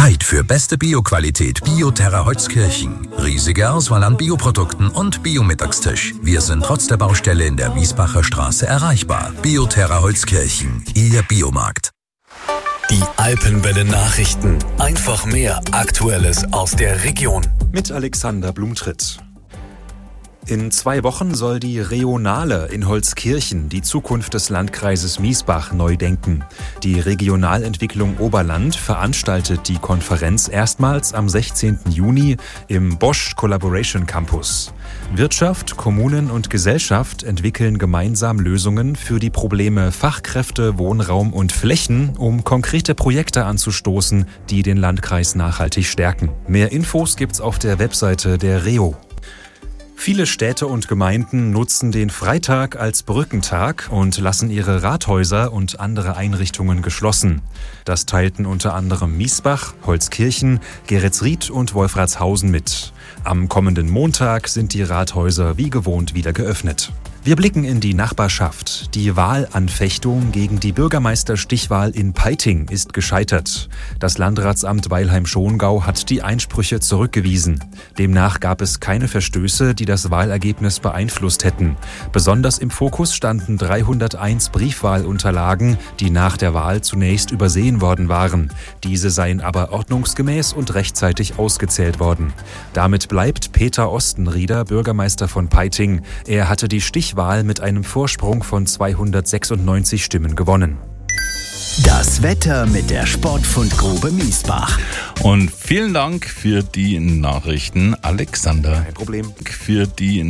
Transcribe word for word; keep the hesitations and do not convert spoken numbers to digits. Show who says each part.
Speaker 1: Zeit für beste Bioqualität Bioterra Holzkirchen. Riesige Auswahl an Bioprodukten und Biomittagstisch. Wir sind trotz der Baustelle in der Miesbacher Straße erreichbar. Bioterra Holzkirchen, Ihr Biomarkt.
Speaker 2: Die Alpenwelle Nachrichten. Einfach mehr Aktuelles aus der Region.
Speaker 3: Mit Alexander Blumtritt. In zwei Wochen soll die Regionale in Holzkirchen die Zukunft des Landkreises Miesbach neu denken. Die Regionalentwicklung Oberland veranstaltet die Konferenz erstmals am sechzehnten Juni im Bosch Collaboration Campus. Wirtschaft, Kommunen und Gesellschaft entwickeln gemeinsam Lösungen für die Probleme Fachkräfte, Wohnraum und Flächen, um konkrete Projekte anzustoßen, die den Landkreis nachhaltig stärken. Mehr Infos gibt's auf der Webseite der Reo. Viele Städte und Gemeinden nutzen den Freitag als Brückentag und lassen ihre Rathäuser und andere Einrichtungen geschlossen. Das teilten unter anderem Miesbach, Holzkirchen, Geretsried und Wolfratshausen mit. Am kommenden Montag sind die Rathäuser wie gewohnt wieder geöffnet. Wir blicken in die Nachbarschaft. Die Wahlanfechtung gegen die Bürgermeisterstichwahl in Peiting ist gescheitert. Das Landratsamt Weilheim-Schongau hat die Einsprüche zurückgewiesen. Demnach gab es keine Verstöße, die das Wahlergebnis beeinflusst hätten. Besonders im Fokus standen dreihunderteins Briefwahlunterlagen, die nach der Wahl zunächst übersehen worden waren. Diese seien aber ordnungsgemäß und rechtzeitig ausgezählt worden. Damit bleibt Peter Ostenrieder Bürgermeister von Peiting. Er hatte die Stichwahl mit einem Vorsprung von zweihundertsechsundneunzig Stimmen gewonnen.
Speaker 4: Das Wetter mit der Sportfundgrube Miesbach.
Speaker 5: Und vielen Dank für die Nachrichten, Alexander.
Speaker 3: Kein Problem.
Speaker 5: Für die